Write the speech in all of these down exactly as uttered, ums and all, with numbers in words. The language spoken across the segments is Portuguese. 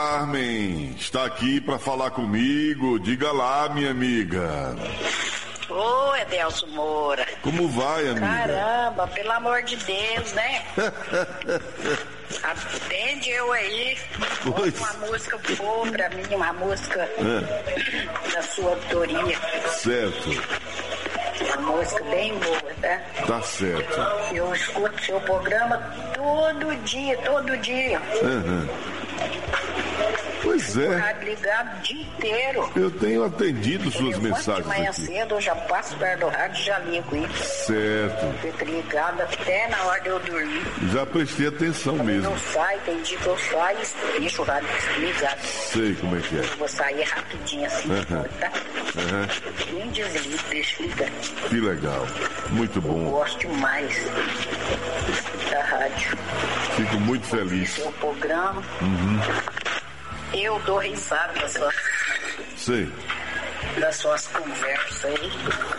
Carmen, está aqui para falar comigo. Diga lá, minha amiga. Ô, Edelso Moura. Como vai, amiga? Caramba, pelo amor de Deus, né? Atende eu aí. Pois. Uma música boa pra mim, uma música é. da sua autoria. Certo. Uma música bem boa, tá? Tá certo. Eu escuto seu programa todo dia, todo dia. Uhum. Pois é. Rádio ligado o dia inteiro. Eu tenho atendido eu suas mensagens. De manhã aqui. cedo eu já passo perto do rádio e já ligo isso. Certo. Fico ligado até na hora de eu dormir. Já prestei atenção Quando mesmo. eu saio, tem dia que eu saio e deixo o rádio ligado. Sei como é que é. Eu vou sair rapidinho assim, uhum. tá? Uhum. Nem desligo, deixo ligado. Que legal. Muito bom. Eu gosto demais da rádio. Fico muito feliz. Seu programa. Uhum. Eu dou risada das suas, Sei. das suas conversas aí.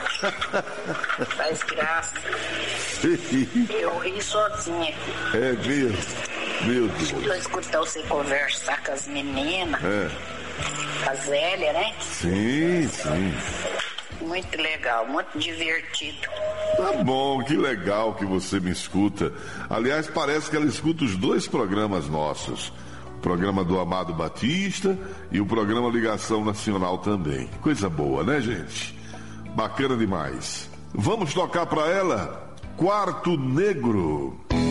Faz graça. Eu ri sozinha. É mesmo? Meu Deus. Eu escutar você conversar com as meninas. É. Com a Zélia, né? Sim, sim. Muito legal, muito divertido. Tá bom, que legal que você me escuta. Aliás, parece que ela escuta os dois programas nossos. O programa do Amado Batista e o programa Ligação Nacional também. Coisa boa, né, gente? Bacana demais. Vamos tocar pra ela? Quarto Negro.